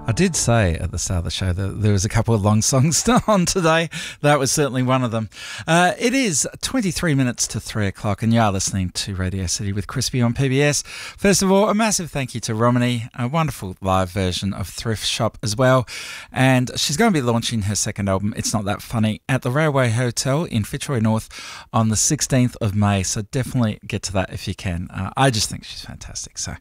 I did say at the start of the show that there was a couple of long songs on today. That was certainly one of them. It is 23 minutes to 3 o'clock and you are listening to Radio City with Crispy on PBS. First of all, a massive thank you to Romany, a wonderful live version of Thrift Shop as well. And she's going to be launching her second album, It's Not That Funny, at the Railway Hotel in Fitzroy North on the 16th of May. So definitely get to that if you can. I just think she's fantastic. So,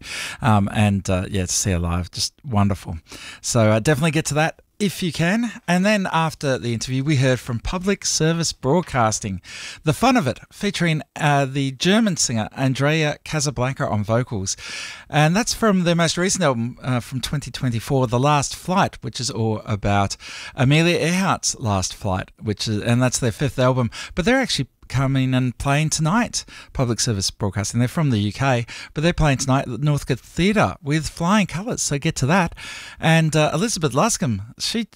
to see her live, just wonderful. So definitely get to that if you can. And then after the interview, we heard from Public Service Broadcasting, The Fun of It, featuring the German singer Andrea Casablanca on vocals. And that's from their most recent album from 2024, The Last Flight, which is all about Amelia Earhart's last flight, and that's their fifth album. But they're actually coming and playing tonight, Public Service Broadcasting. They're from the UK, but they're playing tonight at the Northcote Theatre with Flying Colours, so get to that. And Elizabeth Luscombe, she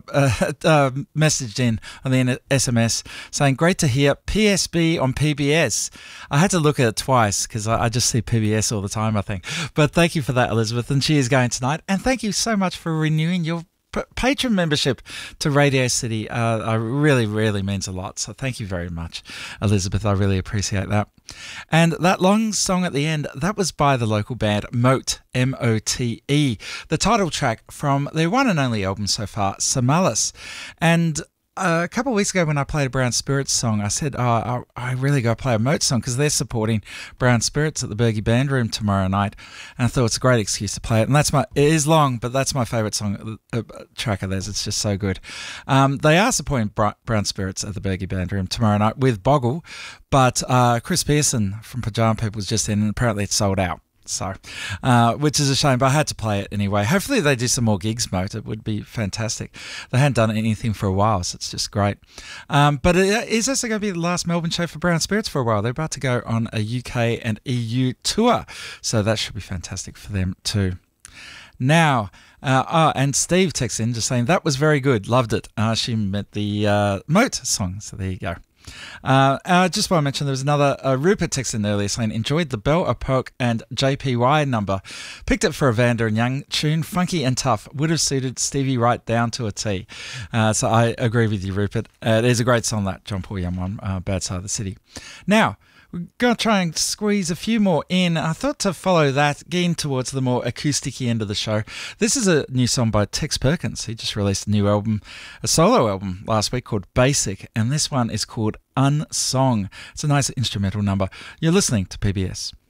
messaged in on the SMS saying, great to hear PSB on PBS. I had to look at it twice because I just see PBS all the time, I think. But thank you for that, Elizabeth, and she is going tonight. And thank you so much for renewing your patron membership to Radio City. Really means a lot. So thank you very much, Elizabeth. I really appreciate that. And that long song at the end, that was by the local band Mote, M-O-T-E, the title track from their one and only album so far, Samalis. And a couple of weeks ago when I played a Brown Spirits song, I said, I really got to play a Mote song because they're supporting Brown Spirits at the Bergie Band Room tomorrow night. And I thought it's a great excuse to play it. And it is long, but that's my favourite song track of theirs. It's just so good. They are supporting Brown Spirits at the Bergie Band Room tomorrow night with Boggle, but Chris Pearson from Pajama People was just in and apparently it's sold out. So, which is a shame, but I had to play it anyway. Hopefully they do some more gigs, Mote. It would be fantastic. They hadn't done anything for a while, so it's just great. But it is also going to be the last Melbourne show for Brown Spirits for a while. They're about to go on a UK and EU tour, so that should be fantastic for them too. Now, and Steve texts in just saying, that was very good, loved it. She meant the Mote song, so there you go. Just want to mention there was another Rupert texted in earlier saying enjoyed the Bell Epoch and JPY number, picked it for a Vanda and Young tune, funky and tough, would have suited Stevie right down to a T. So I agree with you, Rupert. It is a great song, that John Paul Young one, Bad Side of the City. Now we're going to try and squeeze a few more in. I thought to follow that, getting towards the more acoustic-y end of the show. This is a new song by Tex Perkins. He just released a new album, a solo album last week called Basic, and this one is called Unsong. It's a nice instrumental number. You're listening to PBS.